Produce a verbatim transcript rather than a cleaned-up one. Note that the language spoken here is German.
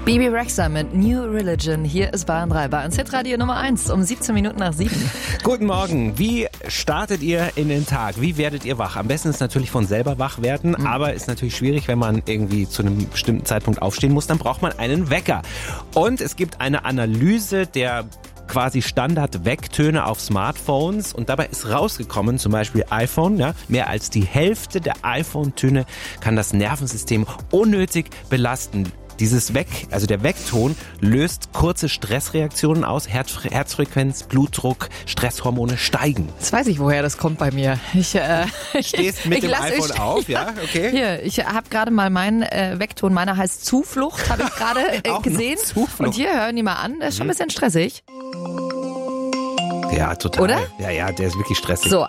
Bebe Rexha mit New Religion. Hier ist Bayern drei. Bayern Hitradio Nummer eins um siebzehn Minuten nach sieben. Guten Morgen. Wie startet ihr in den Tag? Wie werdet ihr wach? Am besten ist natürlich von selber wach werden, mhm. aber ist natürlich schwierig, wenn man irgendwie zu einem bestimmten Zeitpunkt aufstehen muss. Dann braucht man einen Wecker. Und es gibt eine Analyse der quasi Standard-Wecktöne auf Smartphones und dabei ist rausgekommen, zum Beispiel iPhone, ja, mehr als die Hälfte der iPhone-Töne kann das Nervensystem unnötig belasten. Dieses Weck, also der Weckton, löst kurze Stressreaktionen aus, Herz, Herzfrequenz, Blutdruck, Stresshormone steigen. Jetzt weiß ich, woher das kommt bei mir. Ich äh, stehst mit ich dem lass, iPhone ich, auf, ja, okay. Hier, ich habe gerade mal meinen äh, Weckton, meiner heißt Zuflucht, habe ich gerade äh, gesehen. Und hier hören die mal an, das ist schon ein bisschen stressig. Ja, total. Oder? Ja, ja, der ist wirklich stressig. So,